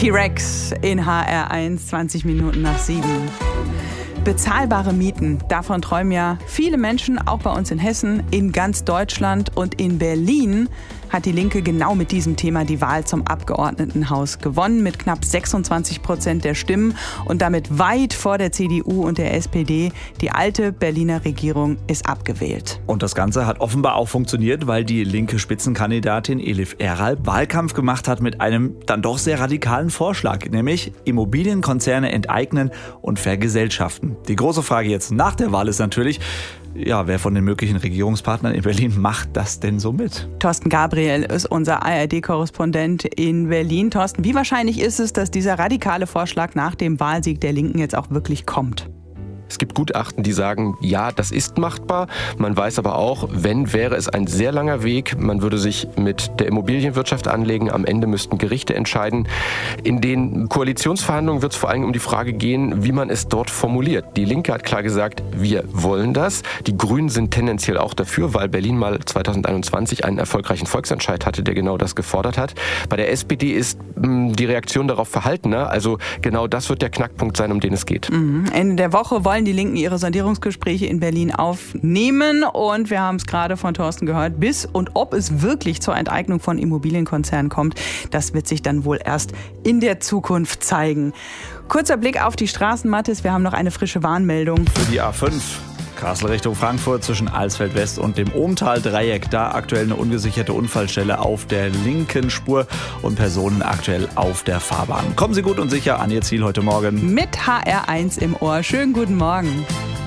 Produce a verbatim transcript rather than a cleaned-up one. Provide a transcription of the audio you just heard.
T-Rex in H R eins, zwanzig Minuten nach sieben. Bezahlbare Mieten, davon träumen ja viele Menschen, auch bei uns in Hessen, in ganz Deutschland. Und in Berlin hat die Linke genau mit diesem Thema die Wahl zum Abgeordnetenhaus gewonnen, mit knapp sechsundzwanzig Prozent der Stimmen und damit weit vor der C D U und der S P D. Die alte Berliner Regierung ist abgewählt. Und das Ganze hat offenbar auch funktioniert, weil die linke Spitzenkandidatin Elif Erral Wahlkampf gemacht hat mit einem dann doch sehr radikalen Vorschlag, nämlich Immobilienkonzerne enteignen und vergesellschaften. Die große Frage jetzt nach der Wahl ist natürlich, ja, wer von den möglichen Regierungspartnern in Berlin macht das denn so mit? Thorsten Gabriel ist unser A R D-Korrespondent in Berlin. Thorsten, wie wahrscheinlich ist es, dass dieser radikale Vorschlag nach dem Wahlsieg der Linken jetzt auch wirklich kommt? Es gibt Gutachten, die sagen, ja, das ist machbar. Man weiß aber auch, wenn, wäre es ein sehr langer Weg. Man würde sich mit der Immobilienwirtschaft anlegen. Am Ende müssten Gerichte entscheiden. In den Koalitionsverhandlungen wird es vor allem um die Frage gehen, wie man es dort formuliert. Die Linke hat klar gesagt, wir wollen das. Die Grünen sind tendenziell auch dafür, weil Berlin mal zweitausendeinundzwanzig einen erfolgreichen Volksentscheid hatte, der genau das gefordert hat. Bei der S P D ist mh, die Reaktion darauf verhaltener. Also genau das wird der Knackpunkt sein, um den es geht. Mhm. Ende der Woche wollen die Linken ihre Sondierungsgespräche in Berlin aufnehmen. Und wir haben es gerade von Thorsten gehört, bis und ob es wirklich zur Enteignung von Immobilienkonzernen kommt, das wird sich dann wohl erst in der Zukunft zeigen. Kurzer Blick auf die Straßen, Mathis. Wir haben noch eine frische Warnmeldung. Für die A fünf. Kassel Richtung Frankfurt zwischen Alsfeld West und dem Ohmtal-Dreieck. Da aktuell eine ungesicherte Unfallstelle auf der linken Spur und Personen aktuell auf der Fahrbahn. Kommen Sie gut und sicher an Ihr Ziel heute Morgen. Mit H R eins im Ohr. Schönen guten Morgen.